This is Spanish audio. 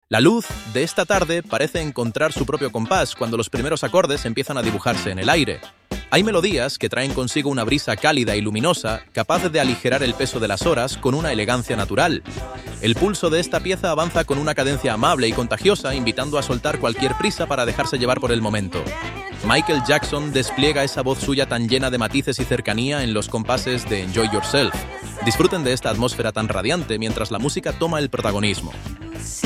La luz de esta tarde parece encontrar su propio compás cuando los primeros acordes empiezan a dibujarse en el aire. Hay melodías que traen consigo una brisa cálida y luminosa, capaz de aligerar el peso de las horas con una elegancia natural. El pulso de esta pieza avanza con una cadencia amable y contagiosa, invitando a soltar cualquier prisa para dejarse llevar por el momento. Michael Jackson despliega esa voz suya tan llena de matices y cercanía en los compases de Enjoy Yourself. Disfruten de esta atmósfera tan radiante mientras la música toma el protagonismo.